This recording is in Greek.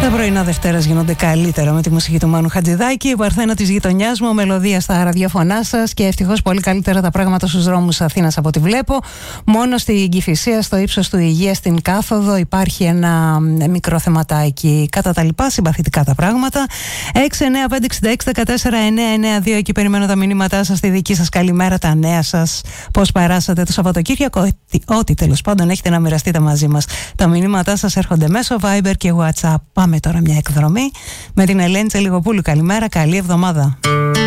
Τα πρωινά Δευτέρας γίνονται καλύτερα με τη μουσική του Μάνου Χατζηδάκη. Η Παρθένα της γειτονιάς μου, μελωδία στα ραδιόφωνά σας και ευτυχώς πολύ καλύτερα τα πράγματα στους δρόμους Αθήνας από ό,τι βλέπω. Μόνο στην Κηφισία, στο ύψος του Υγεία, στην Κάθοδο, υπάρχει ένα μικρό θεματάκι. Κατά τα λοιπά, συμπαθητικά τα πράγματα. 69566149992. Εκεί περιμένω τα μηνύματά σας, τη δική σας καλημέρα, τα νέα σας, πώς περάσατε το Σαββατοκύριακο. Ό,τι τέλος πάντων έχετε να μοιραστείτε μαζί μας. Τα μηνύματά σας έρχονται μέσω Viber και WhatsApp. Πάμε τώρα μια εκδρομή με την Ελένη Τσελιγοπούλου. Καλημέρα, καλή εβδομάδα.